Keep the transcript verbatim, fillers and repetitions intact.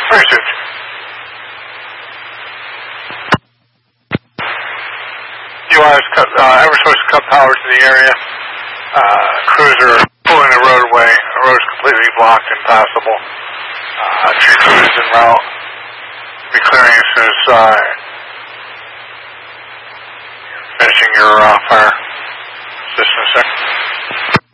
Pursuit. U I has cut, uh, Eversource cut power to the area. Uh, cruiser pulling the roadway. The road is completely blocked and passable. Uh, tree crew is en route. Be clearing as soon as uh, finishing your uh, fire.